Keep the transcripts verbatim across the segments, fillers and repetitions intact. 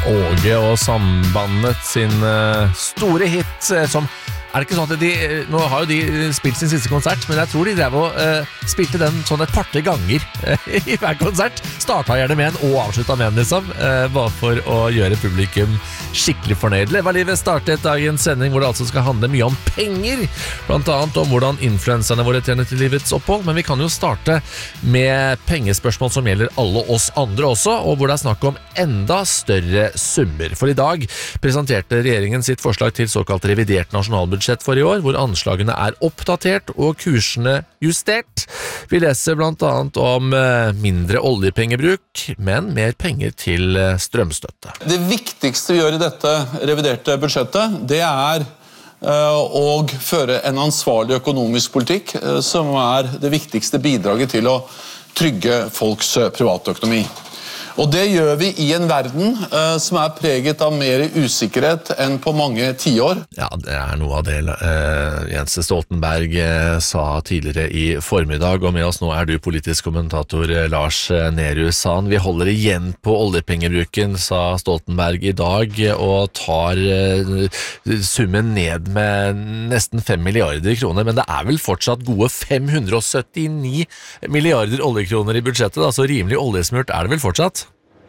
Åge og Sambandet sin uh, store hit uh, som er det ikke sånn at de, nå har jo de spilt sin siste konsert, men jeg tror de drev og uh, spilte den sånn et par-tre ganger uh, i hver konsert. Starta gjerne med en og avslutta med en liksom, uh, bare for å gjøre publikum skikkelig fornøyd. Leva livet startet dagens sending hvor det altså skal handle mye om penger, blant annet om hvordan influenserne våre tjener til livets opphold, men vi kan jo starte med pengespørsmål som gjelder alle oss andre også, og hvor det er snakk om enda større summer. For i dag presenterte regjeringen sitt forslag til såkalt revidert nasjonalbudsjett for i år, hvor anslagene er oppdatert og kursene justert. Vi leser blant annet om mindre oljepengebruk, men mer penger til strømstøtte. Det viktigste vi gjør i dette reviderte budsjettet, det er å føre en ansvarlig økonomisk politikk, som er det viktigste bidraget til å trygge folks privatøkonomi. Og det gjør vi i en verden uh, som er preget av mer usikkerhet enn på mange tiår. Ja, det er noe av det uh, Jens Stoltenberg uh, sa tidligere i formiddag, og med oss nå er du politisk kommentator uh, Lars Nehru Sand. Vi holder igjen på oljepengebruken, sa Stoltenberg i dag, og tar uh, summen ned med nesten fem milliarder kroner, men det er vel fortsatt gode fem hundre og syttini milliarder oljekroner i budsjettet, da, så rimelig oljesmurt er det vel fortsatt?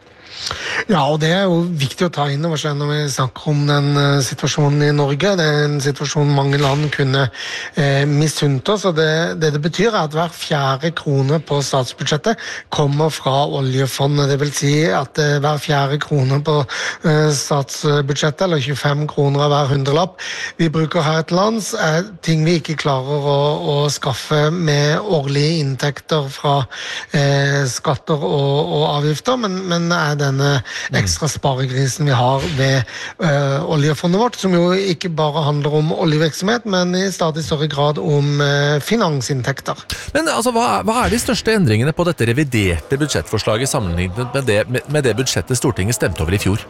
Ja, og det er jo viktig å ta inn over seg når vi snakker om den uh, situasjonen i Norge. Det er en situasjon mange land kunne uh, misunnt oss, og det, det det betyr er at hver fjerde krone på statsbudsjettet kommer fra oljefondet. Det vil si at uh, hver fjerde krone på uh, statsbudsjettet, eller tjuefem kroner av hver hundrelapp vi bruker her til lands, er ting vi ikke klarer å, å skaffe med årlige inntekter fra uh, skatter og, og avgifter, men, men er denne ekstra sparegrisen vi har ved uh, oljefondet vårt, som jo ikke bare handler om oljevirksomhet, men i stadig større grad om uh, finansinntekter. Men altså, hva er, hva er de største endringene på dette reviderte budsjettforslaget sammenlignet med det, med, med det budsjettet Stortinget stemte over i fjor?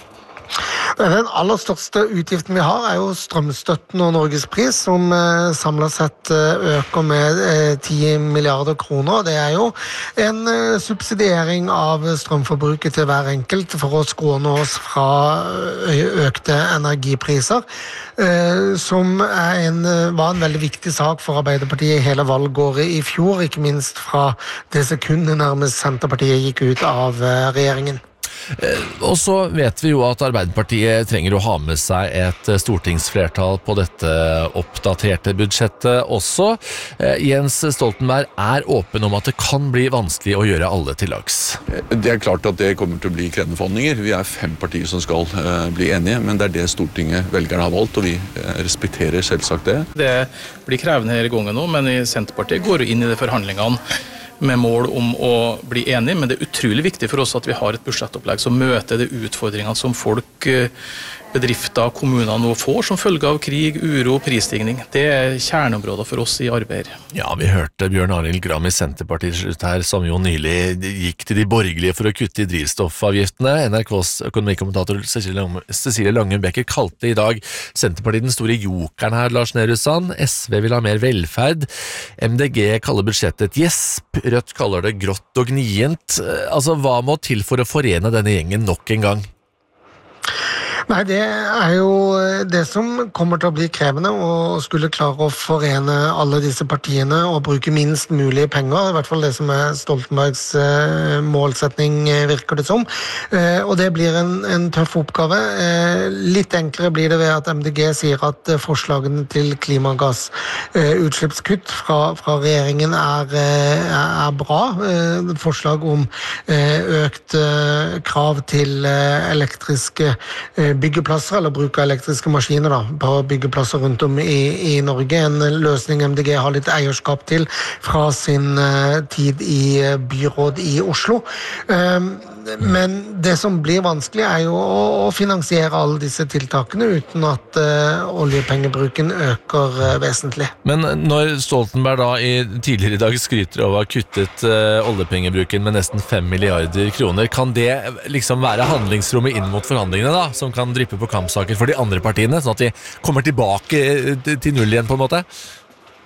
Den aller største utgiften vi har er jo strømstøtten og Norgespris, som eh, samlet sett eh, øker med eh, ti milliarder kroner. Det er jo en eh, subsidiering av strømforbruket til hver enkelt for å skåne oss fra økte energipriser, eh, som er en, var en veldig viktig sak for Arbeiderpartiet i hele valgåret i fjor, ikke minst fra det sekundet nærmest Senterpartiet gikk ut av eh, regjeringen. Og så vet vi jo at Arbeiderpartiet trenger å ha med seg et stortingsflertall på dette oppdaterte budsjettet også. Jens Stoltenberg er åpen om at det kan bli vanskelig å gjøre alle til lags. Det er klart at det kommer til å bli krevende forhandlinger. Vi er fem partier som skal uh, bli enige, men det er det Stortinget velgerne har valgt, og vi uh, respekterer selvsagt det. Det blir krevende her i gangen nå, men i Senterpartiet går jo inn i de forhandlingene med mål om å bli enige, men det er utrolig viktig for oss at vi har et budsjettopplegg som møter de utfordringene som folk, bedrifter, kommuner nå får som følge av krig, uro og prisstigning. Det er kjerneområder for oss i arbeid. Ja, vi hørte Bjørn Arild Gram i Senterpartiet her, som jo nylig gikk til de borgerlige for å kutte i drivstoffavgiftene. N R K's økonomikommentator Cecilie Lange Becker kalte i dag Senterpartiet den store jokeren her, Lars Nehru Sand. S V vil ha mer velferd. M D G kaller budsjettet et gjesp. Rødt kaller det grått og gnient. Altså, hva må til for å forene denne gjengen nok en gang? Nei, det er jo det som kommer til å bli krevende, å skulle klare å forene alle disse partiene og bruke minst mulig penger, i hvert fall det som er Stoltenbergs eh, målsetning, virker det som. Eh, og det blir en, en tøff oppgave. Eh, litt enklere blir det ved at M D G sier at forslagene til klimagassutslippskutt fra, fra regjeringen er, er bra. Eh, forslag om eh, økt eh, krav til eh, elektriske eh, byggeplasser, eller bruk av elektriske maskiner da, på byggeplasser rundt om i, i Norge. En løsning M D G har litt eierskap til fra sin uh, tid i uh, byråd i Oslo. Um, men det som blir vanskelig er jo å, å finansiere alle disse tiltakene uten at uh, oljepengebruken øker uh, vesentlig. Men når Stoltenberg da i, tidligere i dag skryter av å ha kuttet uh, oljepengebruken med nesten fem milliarder kroner, kan det liksom være handlingsrommet inn mot forhandlingene da, som kan dryppe på kampsaker for de andre partiene, sånn at de kommer tilbake til null igjen på en måte?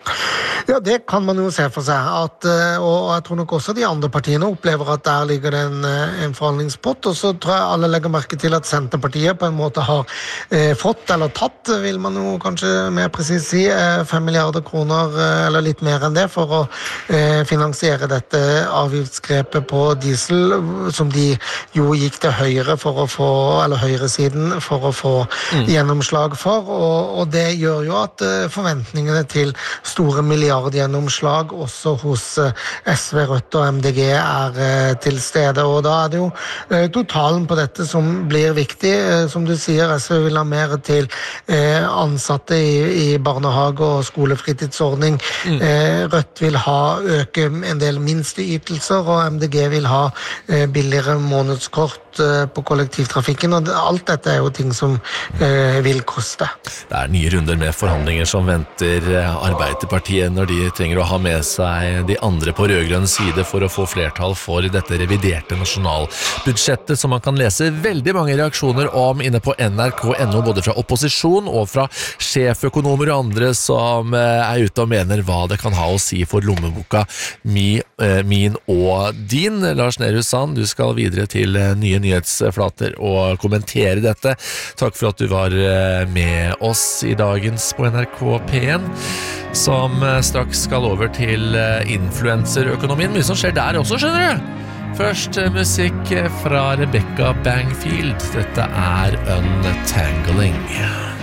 Ja, det kan man jo se for seg, at, og jeg tror nok også de andre partiene opplever at der ligger det en, en forhandlingspott, og så tror jeg alle legger merke til at Senterpartiet på en måte har eh, fått, eller tatt, vil man jo kanskje mer precis si, eh, fem milliarder kroner, eh, eller litt mer enn det, for å eh, finansiere dette avgiftsgrepet på diesel, som de jo gikk til høyre for å få, eller høyresiden for å få mm. gjennomslag for, og, og det gjør jo at eh, forventningene til store milliarder gjennomslag også hos S V, Rødt og M D G er til stede, og da er det jo totalen på dette som blir viktig. Som du sier, S V vil ha mer til ansatte i, i barnehage og skolefritidsordning. Mm. Rødt vil ha øke en del minsteytelser, og M D G vil ha billigere månedskort på kollektivtrafikken, og alt dette er jo ting som eh, vil koste. Det er nye runder med forhandlinger som venter Arbeiderpartiet når de trenger å ha med seg de andre på rødgrønn side for å få flertall for dette reviderte nasjonalbudsjettet, som man kan lese veldig mange reaksjoner om inne på N R K punktum no, både fra opposisjon og fra sjeføkonomer og andre som er ute og mener hva det kan ha å si for lommeboka mi, min og din. Lars Nehru Sand, du skal videre til nye nyhetsflater og kommentere dette. Takk for at du var med oss i dagens på N R K P en, som straks skal over til influencerøkonomien. Mye som skjer der også, skjønner du. Først musikk fra Rebecca Bangfield. Dette er Untangling.